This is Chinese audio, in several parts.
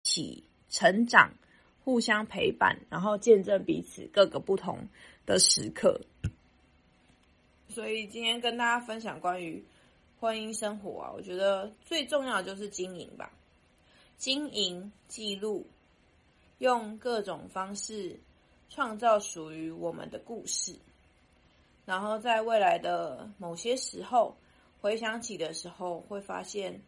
起成长，互相陪伴，然后见证彼此各个不同的时刻。所以今天跟大家分享关于婚姻生活啊，我觉得最重要的就是经营吧，经营、记录，用各种方式创造属于我们的故事，然后在未来的某些时候回想起的时候，会发现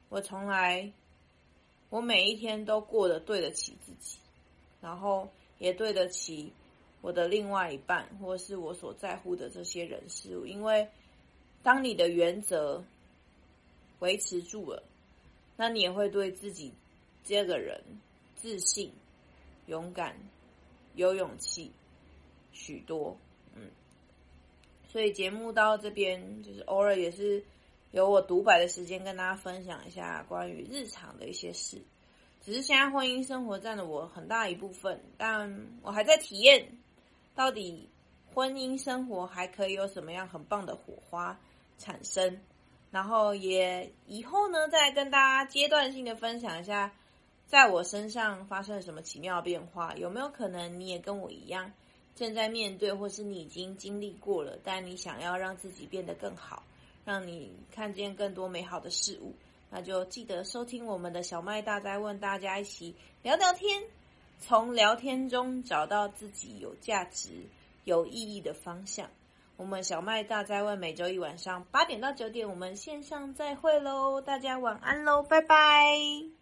我每一天都过得对得起自己，然后也对得起我的另外一半，或是我所在乎的这些人事物。因为当你的原则维持住了，那你也会对自己这个人自信、勇敢、有勇气许多。所以节目到这边，就是偶尔也是有我独白的时间，跟大家分享一下关于日常的一些事。只是现在婚姻生活占了我很大一部分，但我还在体验到底婚姻生活还可以有什么样很棒的火花产生。然后也以后呢，再跟大家阶段性的分享一下，在我身上发生了什么奇妙的变化。有没有可能你也跟我一样，正在面对，或是你已经经历过了，但你想要让自己变得更好，让你看见更多美好的事物，那就记得收听我们的小麦大哉问，大家一起聊聊天，从聊天中找到自己有价值、有意义的方向。我们小麦大哉问每周一晚上8点到9点，我们线上再会咯，大家晚安咯，拜拜。